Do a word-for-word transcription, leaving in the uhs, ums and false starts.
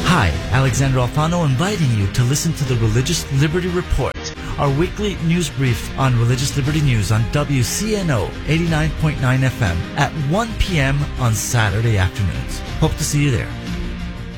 Hi, Alexander Alfano inviting you to listen to the Religious Liberty Report, our weekly news brief on religious liberty news on W C N O eighty-nine point nine F M at one p.m. on Saturday afternoons. Hope to see you there.